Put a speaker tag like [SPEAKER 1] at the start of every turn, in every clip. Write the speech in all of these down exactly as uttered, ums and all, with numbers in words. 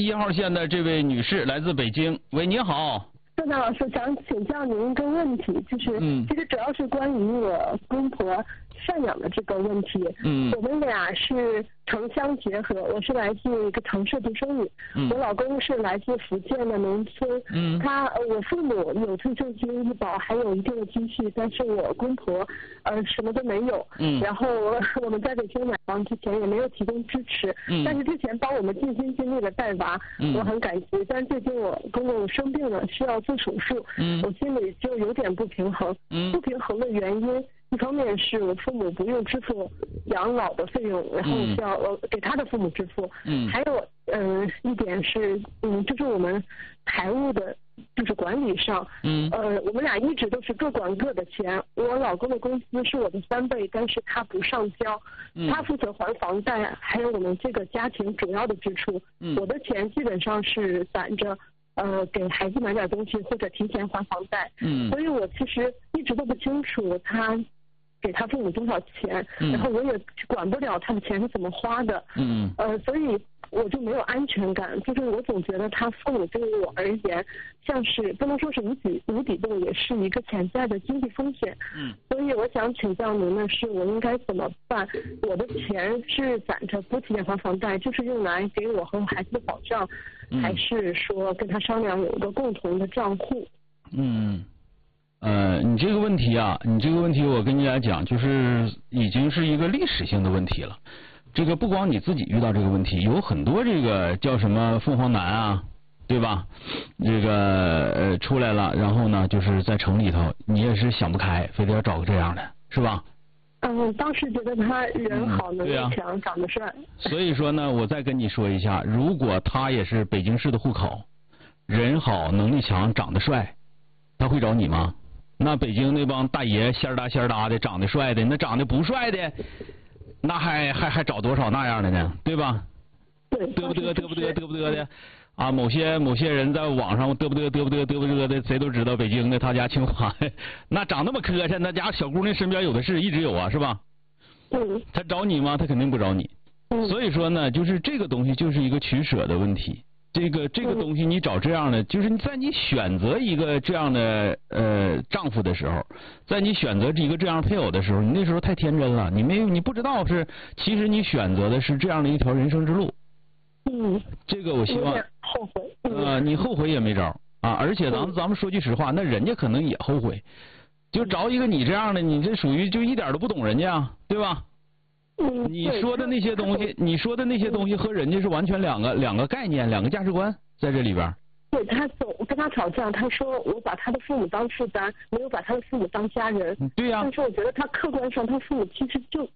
[SPEAKER 1] 一号线的这位女士来自北京，喂，你好。
[SPEAKER 2] 郑强老师，想请教您一个问题，就是，嗯，其实主要是关于我公婆赡养的这个问题。嗯，我们俩是城乡结合，我是来自一个城市独生女，嗯，我老公是来自福建的农村。嗯，他我父母有退休金、医保，还有一定的积蓄，但是我公婆呃什么都没有。嗯，然后我们在北京买房之前也没有提供支持。嗯，但是之前帮我们尽心尽力的带娃，嗯，我很感激。但是最近我公公生病了，需要做手术，嗯，我心里就有点不平衡。嗯，不平衡的原因，一方面是我父母不用支付养老的费用，然后我需要我给他的父母支付。嗯，还有呃一点是，嗯，就是我们财务的，就是管理上，嗯，呃，我们俩一直都是各管各的钱。我老公的工资是我的三倍，但是他不上交，嗯，他负责还房贷，还有我们这个家庭主要的支出。嗯，我的钱基本上是攒着。呃，给孩子买点东西或者提前还房贷，嗯，所以我其实一直都不清楚他给他父母多少钱，嗯，然后我也管不了他的钱是怎么花的，嗯，呃，所以我就没有安全感，就是我总觉得他父母对于我而言，像是不能说是无底无底洞，也是一个潜在的经济风险，嗯，所以我想请教您的是，我应该怎么办？我的钱是攒着不提前还房贷，就是用来给我和孩子的保障。还是说跟他商量有一个共同的账户？嗯，
[SPEAKER 1] 呃，你这个问题啊，你这个问题我跟你来讲，就是已经是一个历史性的问题了。这个不光你自己遇到这个问题，有很多这个叫什么凤凰男啊，对吧？这个呃出来了，然后呢，就是在城里头，你也是想不开，非得要找个这样的，是吧？
[SPEAKER 2] 嗯，当时觉得他人好，能力强，嗯啊、长得帅。
[SPEAKER 1] 所以说呢，我再跟你说一下，如果他也是北京市的户口，人好，能力强，长得帅，他会找你吗？那北京那帮大爷仙儿大仙儿大的，长得帅的，那长得不帅的，那还还还找多少那样的呢？对吧？
[SPEAKER 2] 对，
[SPEAKER 1] 嘚不嘚嘚不嘚嘚不嘚的。啊，某些某些人在网上嘚不嘚嘚不嘚嘚不嘚的，谁都知道北京的他家清华，那长那么磕碜，那家小姑娘身边有的是，一直有啊，是吧？
[SPEAKER 2] 嗯。
[SPEAKER 1] 他找你吗？他肯定不找你。嗯。所以说呢，就是这个东西就是一个取舍的问题。这个这个东西你找这样的，就是在你选择一个这样的呃丈夫的时候，在你选择一个这样配偶的时候，你那时候太天真了，你没有你不知道是，其实你选择的是这样的一条人生之路。
[SPEAKER 2] 嗯，
[SPEAKER 1] 这个我希望
[SPEAKER 2] 后悔，
[SPEAKER 1] 呃，你后悔也没招啊！而且咱们咱们说句实话，那人家可能也后悔，就找一个你这样的，你这属于就一点都不懂人家，对吧？
[SPEAKER 2] 嗯，
[SPEAKER 1] 你说的那些东西，你说的那些东西和人家是完全两个两个概念，两个价值观在这里边。
[SPEAKER 2] 对，他总跟他吵架，他说我把他的父母当负担，没有把他的父母当家人。
[SPEAKER 1] 对呀、啊。
[SPEAKER 2] 但是我觉得他客观上，他父母其实就是。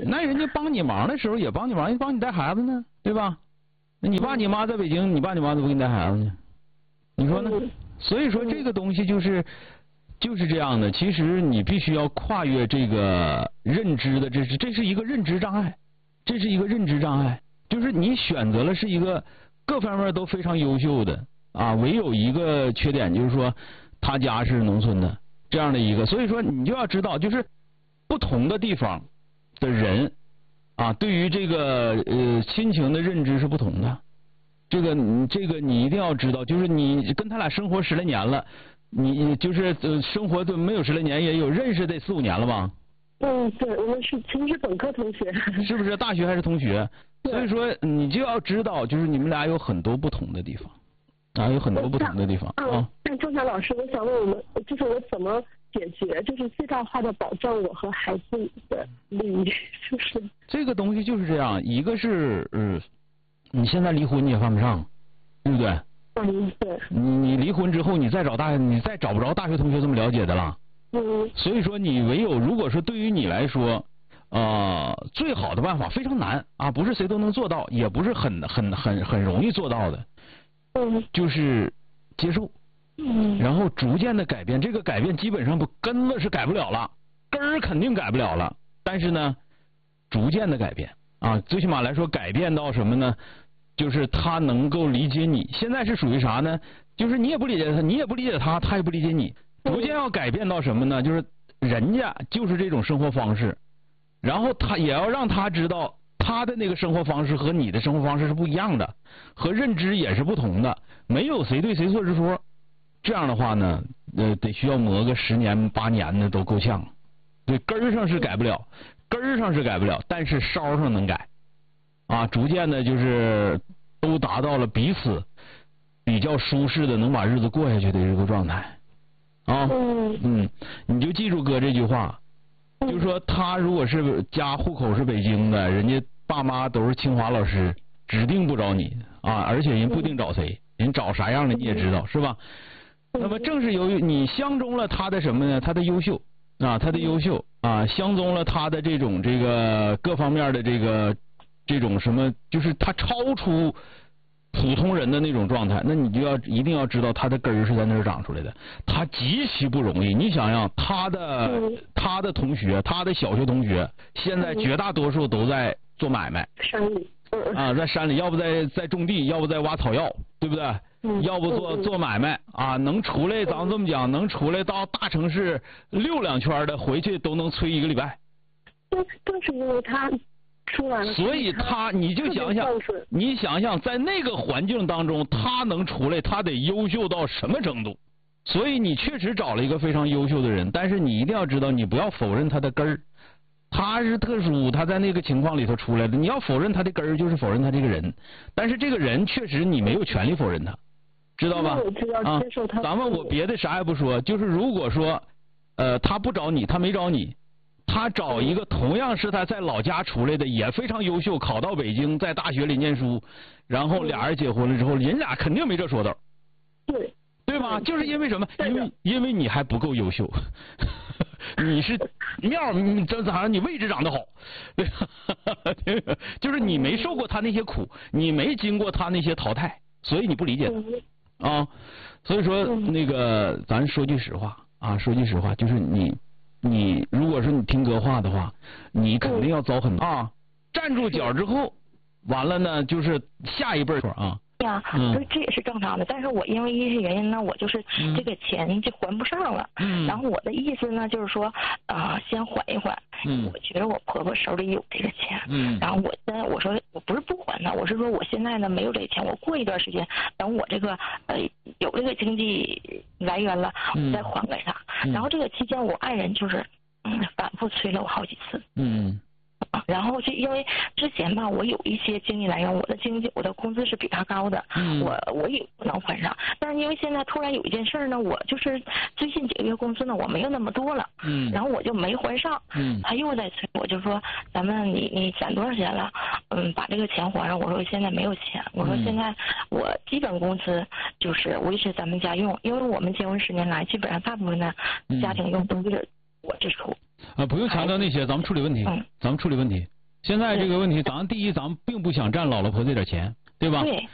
[SPEAKER 1] 那人家帮你忙的时候也帮你忙，人帮你带孩子呢，对吧？那你爸你妈在北京，你爸你妈怎么给你带孩子呢？你说呢？所以说这个东西就是就是这样的。其实你必须要跨越这个认知的，这是这是一个认知障碍，这是一个认知障碍。就是你选择了是一个各方面都非常优秀的啊，唯有一个缺点就是说他家是农村的这样的一个。所以说你就要知道，就是不同的地方的人。啊，对于这个呃亲情的认知是不同的，这个你这个你一定要知道，就是你跟他俩生活十来年了，你就是呃生活都没有十来年，也有认识得四五年了吧？
[SPEAKER 2] 嗯，对，我们是其实是本科同学，
[SPEAKER 1] 是不是？大学还是同学？所以说你就要知道，就是你们俩有很多不同的地方，啊，有很多不同的地方啊。
[SPEAKER 2] 那钟霞老师，我想问我们，就是我怎么解决，就是最大化的保障我和孩子的利益，是不是？
[SPEAKER 1] 这个东西就是这样，一个是嗯，你现在离婚你也犯不上，对不对？
[SPEAKER 2] 嗯，对。
[SPEAKER 1] 你你离婚之后，你再找大，你再找不着大学同学这么了解的了。
[SPEAKER 2] 嗯。
[SPEAKER 1] 所以说，你唯有如果说对于你来说，呃，最好的办法非常难啊，不是谁都能做到，也不是很很很很容易做到的。
[SPEAKER 2] 嗯。
[SPEAKER 1] 就是接受。嗯。然后逐渐的改变，这个改变基本上不根子是改不了了，根儿肯定改不了了。但是呢，逐渐的改变啊，最起码来说，改变到什么呢？就是他能够理解你。现在是属于啥呢？就是你也不理解他，你也不理解他，他也不理解你。逐渐要改变到什么呢？就是人家就是这种生活方式，然后他也要让他知道他的那个生活方式和你的生活方式是不一样的，和认知也是不同的，没有谁对谁错之说。这样的话呢，呃，得需要磨个十年八年的都够呛。对，根儿上是改不了，根儿上是改不了，但是梢上能改。啊，逐渐的就是都达到了彼此比较舒适的能把日子过下去的这个状态。啊，嗯，你就记住哥这句话。就是说，他如果是家户口是北京的，人家爸妈都是清华老师，指定不找你啊，而且人不定找谁，人找啥样的你也知道，是吧？那么正是由于你相中了他的什么呢？他的优秀啊，他的优秀啊，相中了他的这种这个各方面的这个这种什么，就是他超出普通人的那种状态，那你就要一定要知道他的根儿是在那儿长出来的，他极其不容易。你想想，他的他的同学，他的小学同学，现在绝大多数都在做买卖，
[SPEAKER 2] 山里
[SPEAKER 1] 啊，在山里，要不在在种地，要不在挖草药，对不对？要不做做买卖啊，能出来，咱们这么讲，能出来到大城市溜两圈的，回去都能催一个礼拜。
[SPEAKER 2] 对，正是因为他。出来了，
[SPEAKER 1] 所以他，你就想想，你想想，在那个环境当中，他能出来，他得优秀到什么程度？所以你确实找了一个非常优秀的人，但是你一定要知道，你不要否认他的根儿。他是特殊，他在那个情况里头出来的，你要否认他的根儿，就是否认他这个人。但是这个人确实你没有权利否认他，知道吧？啊，咱们我别的啥也不说，就是如果说，呃，他不找你，他没找你。他找一个同样是他在老家出来的，也非常优秀，考到北京，在大学里念书，然后俩人结婚了之后，人俩肯定没这说道。
[SPEAKER 2] 对，
[SPEAKER 1] 对吧？就是因为什么？因为因为你还不够优秀，你是庙，你这咋你位置长得好，对吧？就是你没受过他那些苦，你没经过他那些淘汰，所以你不理解他啊。所以说那个，咱说句实话啊，说句实话，就是你。你如果是你听哥话的话，你肯定要遭很多啊！站住脚之后，完了呢，就是下一辈儿啊。
[SPEAKER 3] 对呀，所以这也是正常的。但是我因为一些原因呢，我就是这个钱就还不上了。嗯。然后我的意思呢，就是说啊、呃，先缓一缓。嗯。我觉得我婆婆手里有这个钱。嗯。然后我现在我说我不是不还她，我是说我现在呢没有这个钱，我过一段时间等我这个呃有这个经济来源了，我再还给她。嗯。然后这个期间，我爱人就是嗯反复催了我好几次。嗯。然后就因为之前吧，我有一些经济来源，我的经济我的工资是比他高的，嗯、我我也不能还上。但是因为现在突然有一件事呢，我就是最近几个月工资呢，我没有那么多了，嗯，然后我就没还上，嗯，他又在催，我就说咱们你你攒多少钱了？嗯，把这个钱还上。我说我现在没有钱，我说现在我基本工资就是维持咱们家用，因为我们结婚十年来，基本上大部分的家庭用都是我支出。
[SPEAKER 1] 啊，不用强调那些，咱们处理问题，嗯、咱们处理问题。现在这个问题，咱第一，咱们并不想占姥姥婆这点钱，对吧？
[SPEAKER 3] 对。